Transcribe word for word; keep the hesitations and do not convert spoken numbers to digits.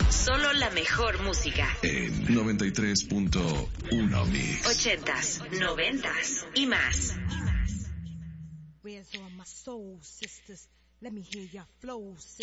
Solo la mejor música. En noventa y tres punto uno Mix. Ochentas, noventas y más. Where's all my soul sisters? Let me hear your flow.